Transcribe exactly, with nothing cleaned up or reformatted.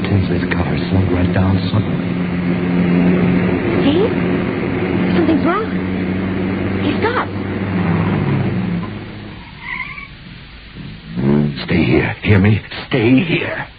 Tinsley's car slowed right down suddenly. Steve? Something's wrong. He stopped. Stay here. Hear me? Stay here.